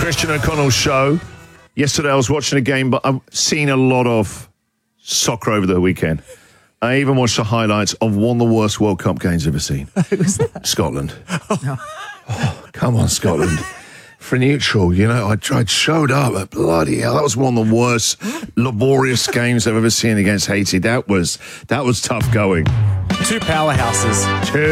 Christian O'Connell Show. Yesterday I was watching a game, but I've seen a lot of soccer over the weekend. I even watched the highlights of one of the worst World Cup games I've ever seen. Who's that? Scotland. Oh, come on, Scotland. For neutral, you know, I showed up, but bloody hell, that was one of the worst, laborious games I've ever seen against Haiti. That was tough going. Two powerhouses.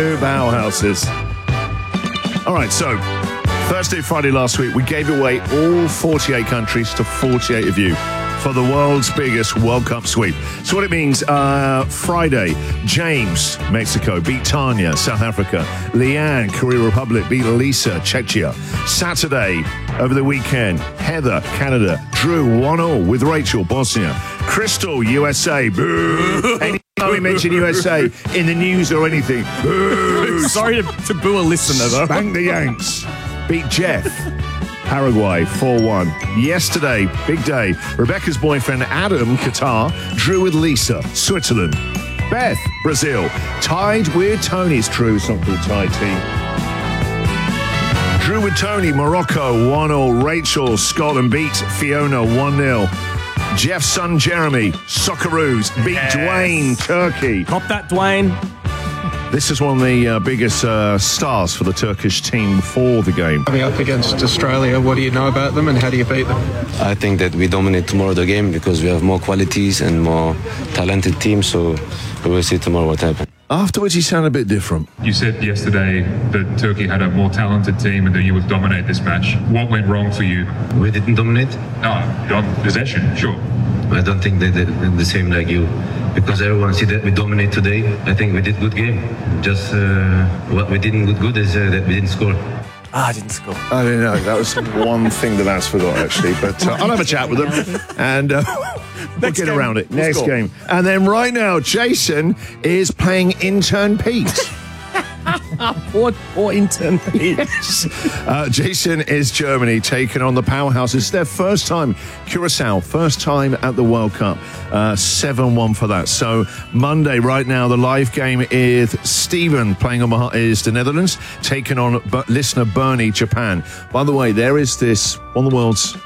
All right, so Thursday, Friday last week, we gave away all 48 countries to 48 of you for the world's biggest World Cup sweep. So what it means, Friday, James, Mexico, beat Tanya, South Africa. Leanne, Korea Republic, beat Lisa, Czechia. Saturday, over the weekend, Heather, Canada. Drew, 1-0 with Rachel, Bosnia. Crystal, USA. Boo! Anytime we mention USA in the news or anything, boo! Sorry to boo a listener, though. Spank the Yanks. Beat Jeff. Paraguay, 4-1. Yesterday, big day. Rebecca's boyfriend, Adam, Qatar, drew with Lisa, Switzerland. Beth, Brazil, tied with Tony. It's true, it's not called tied team. Drew with Tony, Morocco, 1-0. Rachel, Scotland beat Fiona, 1-0. Jeff's son, Jeremy, Socceroos, beat Dwayne, Turkey. Cop that, Dwayne. This is one of the biggest stars for the Turkish team for the game. Coming up against Australia, what do you know about them and how do you beat them? I think that we dominate tomorrow the game because we have more qualities and more talented team, so we will see tomorrow what happens. Afterwards, he sounded a bit different. You said yesterday that Turkey had a more talented team and that you would dominate this match. What went wrong for you? We didn't dominate? No, on possession, sure. I don't think they're the same like you. Because everyone see that we dominate today. I think we did good game. Just what we didn't good is that we didn't score. I didn't score. I don't know. That was one thing that Az forgot, actually. But I'll have a chat with them and we'll get around it. Next game. And then right now, Jason is playing intern Pete. Poor intern Pete. Yes. Jason is Germany taking on the powerhouse. It's their first time. Curacao, first time at the World Cup. 7-1 for that. So Monday, right now, the live game is Stephen playing on is the Netherlands, taking on listener Bernie, Japan. By the way, there is this, one of the world's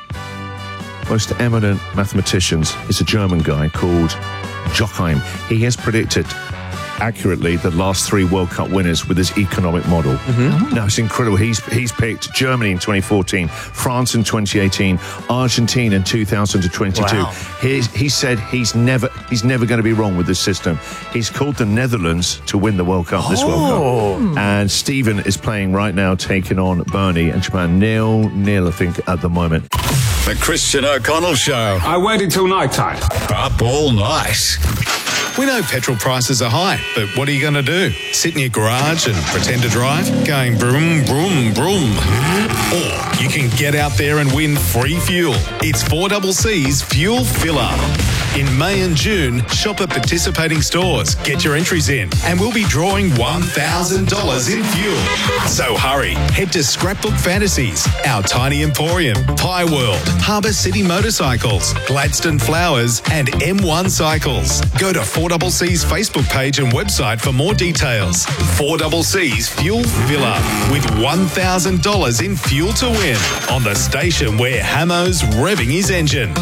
most eminent mathematicians. It's a German guy called Jochheim. He has predicted accurately the last 3 World Cup winners with his economic model. Now it's incredible. He's picked Germany in 2014, France in 2018, Argentina in 2022. Wow. He said he's never going to be wrong with this system. He's called the Netherlands to win the World Cup this World Cup. And Stephen is playing right now, taking on Bernie and Japan. 0-0, I think, at the moment. The Christian O'Connell Show. I waited till night time. Up all night. We know petrol prices are high, but what are you going to do? Sit in your garage and pretend to drive, going broom, broom, broom? Or you can get out there and win free fuel. It's 4CC's Fuel Filler. In May and June, shop at participating stores, get your entries in, and we'll be drawing $1,000 in fuel. So hurry, head to Scrapbook Fantasies, Our Tiny Emporium, Pie World, Harbour City Motorcycles, Gladstone Flowers, and M1 Cycles. Go to 4CC's Facebook page and website for more details. 4CC's Fuel Filler, with $1,000 in fuel to win on the station where Hamo's revving his engine.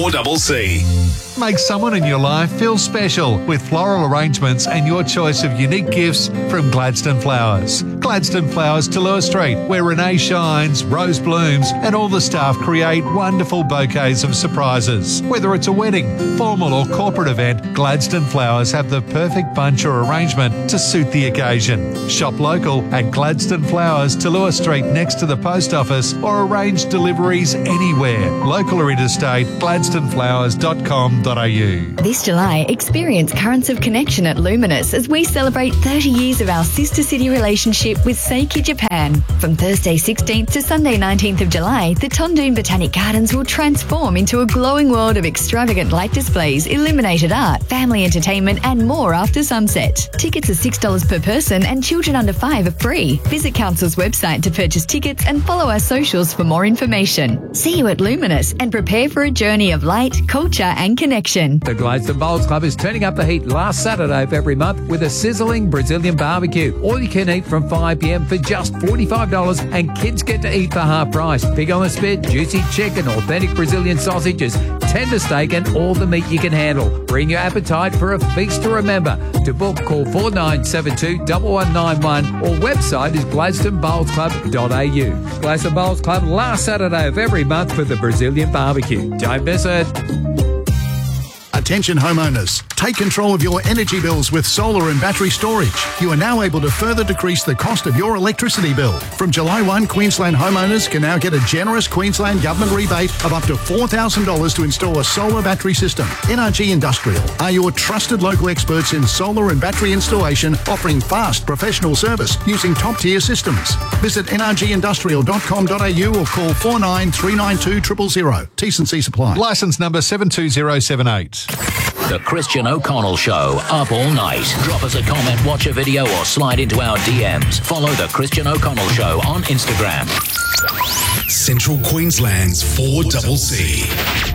4CC. Make someone in your life feel special with floral arrangements and your choice of unique gifts from Gladstone Flowers. Gladstone Flowers, Tallulah Street, where Renee shines, Rose blooms, and all the staff create wonderful bouquets of surprises. Whether it's a wedding, formal or corporate event, Gladstone Flowers have the perfect bunch or arrangement to suit the occasion. Shop local at Gladstone Flowers, Tallulah Street, next to the post office, or arrange deliveries anywhere. Local or interstate, gladstoneflowers.com.au. This July, experience Currents of Connection at Luminous as we celebrate 30 years of our sister city relationship with Seiki Japan. From Thursday 16th to Sunday 19th of July, the Tondoon Botanic Gardens will transform into a glowing world of extravagant light displays, illuminated art, family entertainment and more after sunset. Tickets are $6 per person and children under 5 are free. Visit Council's website to purchase tickets and follow our socials for more information. See you at Luminous and prepare for a journey of light, culture and connection. The Gladstone Bowls Club is turning up the heat last Saturday of every month with a sizzling Brazilian barbecue. All you can eat from 5 5pm for just $45, and kids get to eat for half price. Pig on the spit, juicy chicken, authentic Brazilian sausages, tender steak, and all the meat you can handle. Bring your appetite for a feast to remember. To book, call 4972 1191 or website is GladstoneBowlsClub.au. Gladstone Bowls Club last Saturday of every month for the Brazilian barbecue. Don't miss it. Attention homeowners, take control of your energy bills with solar and battery storage. You are now able to further decrease the cost of your electricity bill. From July 1, Queensland homeowners can now get a generous Queensland government rebate of up to $4,000 to install a solar battery system. NRG Industrial are your trusted local experts in solar and battery installation, offering fast professional service using top-tier systems. Visit nrgindustrial.com.au or call 49392000. T&C supply. Licence number 72078. The Christian O'Connell Show, up all night. Drop us a comment, watch a video, or slide into our DMs. Follow The Christian O'Connell Show on Instagram. Central Queensland's 4CC.